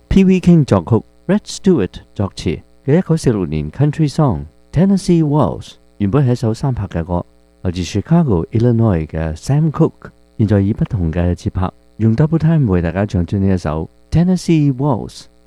P.V. King 作曲 ，Red Stewart 作詞嘅1946年 Country Song Tennessee Waltz 原本係一首3拍嘅歌，來自 Chicago、Illinois 嘅 Sam Cooke， 現在以不同嘅節拍用 double time 為大家唱出呢一首 Tennessee Waltz。